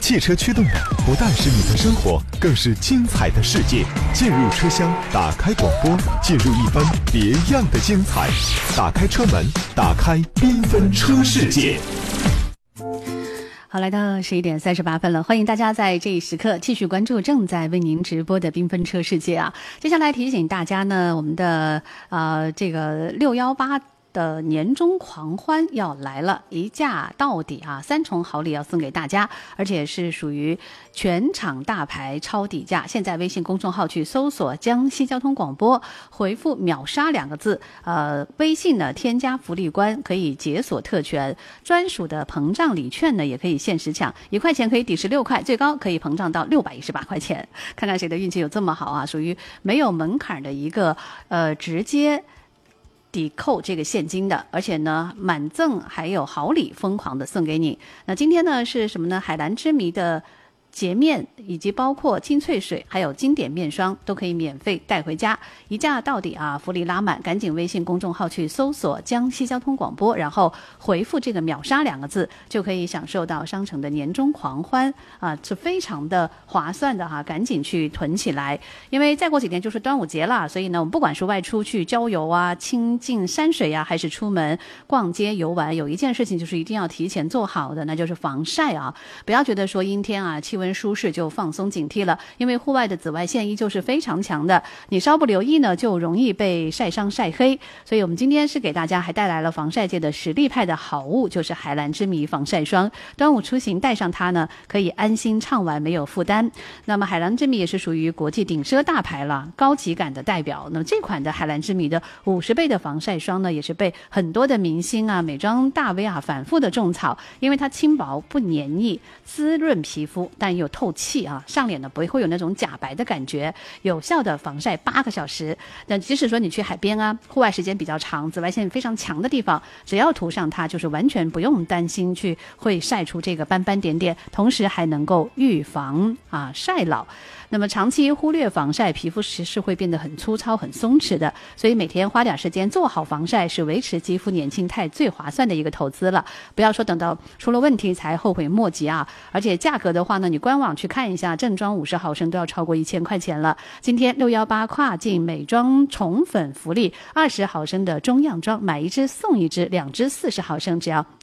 汽车驱动的不但是你的生活，更是精彩的世界。进入车厢，打开广播，进入一番别样的精彩。打开车门，打开缤纷车世界。 好，来到11点38分了，欢迎大家在这一时刻继续关注正在为您直播的缤纷车世界啊。接下来提醒大家呢，我们的这个618的年终狂欢要来了，一价到底啊，3重好礼要送给大家，而且是属于全场大牌超底价。现在微信公众号去搜索江西交通广播，回复秒杀2个字，微信呢添加福利官可以解锁特权，专属的膨胀礼券呢也可以限时抢，1块钱可以抵16块，最高可以膨胀到618块钱。看看谁的运气有这么好啊，属于没有门槛的一个直接抵扣这个现金的，而且呢满赠还有好礼疯狂的送给你。那今天呢是什么呢？海蓝之谜的洁面以及包括精粹水还有经典面霜都可以免费带回家，一价到底啊，福利拉满，赶紧微信公众号去搜索江西交通广播，然后回复这个秒杀2个字，就可以享受到商城的年终狂欢啊，是非常的划算的哈，赶紧去囤起来，因为再过几天就是端午节了，所以呢我们不管是外出去郊游啊，亲近山水啊，还是出门逛街游玩，有一件事情就是一定要提前做好的，那就是防晒啊，不要觉得说阴天啊气温舒适就放松警惕了，因为户外的紫外线依旧是非常强的，你稍不留意呢就容易被晒伤晒黑。所以我们今天是给大家还带来了防晒界的实力派的好物，就是海蓝之谜防晒霜，端午出行带上它呢可以安心畅玩，没有负担。那么海蓝之谜也是属于国际顶奢大牌了，高级感的代表。那么这款的海蓝之谜的50倍的防晒霜呢，也是被很多的明星啊美妆大 V 啊反复的种草，因为它轻薄不黏腻，滋润皮肤，但又透气啊，上脸呢不会有那种假白的感觉，有效的防晒8个小时。那即使说你去海边啊，户外时间比较长，紫外线非常强的地方，只要涂上它，就是完全不用担心去会晒出这个斑斑点点，同时还能够预防晒老。那么长期忽略防晒，皮肤是会变得很粗糙很松弛的，所以每天花点时间做好防晒，是维持肌肤年轻态最划算的一个投资了。不要说等到出了问题才后悔莫及啊！而且价格的话呢，你官网去看一下，正装50毫升都要超过1000块钱了。今天618跨境美妆宠粉福利，20毫升的中样装买1支送1支，2支40毫升只要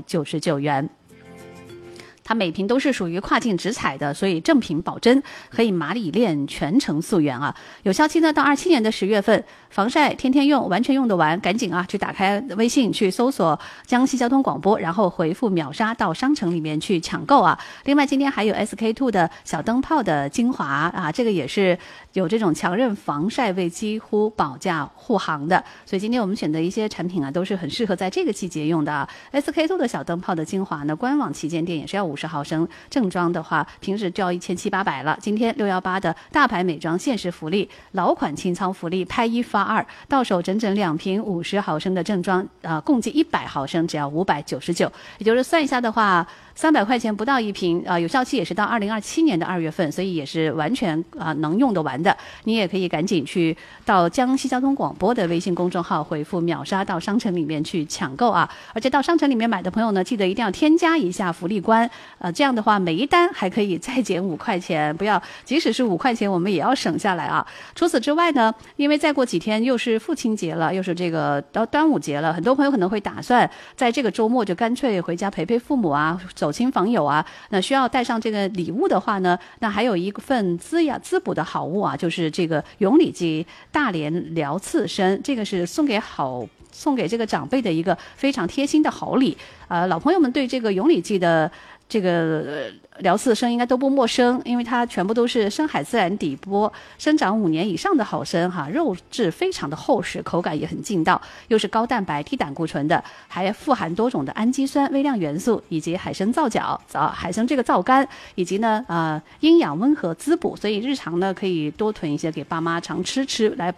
199元。它每瓶都是属于跨境直采的，所以正品保真，可以马里链全程溯源啊！有效期呢到27年的10月份，防晒天天用，完全用得完，赶紧啊去打开微信去搜索江西交通广播，然后回复秒杀到商城里面去抢购啊！另外今天还有 SK2 的小灯泡的精华啊，这个也是有这种强韧防晒为几乎保价护航的，所以今天我们选的一些产品啊都是很适合在这个季节用的啊。SK2 的小灯泡的精华呢，官网旗舰店也是要50毫升，正装的话平时就要1700-800了。今天618的大牌美妆限时福利，老款清仓福利，拍1发2，到手整整2瓶50毫升的正装，共计100毫升只要599，也就是算一下的话300块钱不到1瓶，有效期也是到2027年的2月份，所以也是完全能用得完的。你也可以赶紧去到江西交通广播的微信公众号回复秒杀到商城里面去抢购啊！而且到商城里面买的朋友呢，记得一定要添加一下福利官，这样的话每一单还可以再减5块钱，不要即使是5块钱我们也要省下来啊！除此之外呢，因为再过几天又是父亲节了，又是这个到端午节了，很多朋友可能会打算在这个周末就干脆回家陪陪父母啊，走亲访友啊，那需要带上这个礼物的话呢，那还有一份滋补的好物啊，就是这个永礼记大连疗刺参，这个是送给这个长辈的一个非常贴心的好礼。老朋友们对这个永礼记的这个疗刺参应该都不陌生，因为它全部都是深海自然底剥，生长5年以上的好参哈，肉质非常的厚实，口感也很劲道，又是高蛋白低胆固醇的，还富含多种的氨基酸、微量元素，以及海参皂角、海参这个皂苷，以及呢阴阳温和滋补，所以日常呢可以多囤一些给爸妈常吃来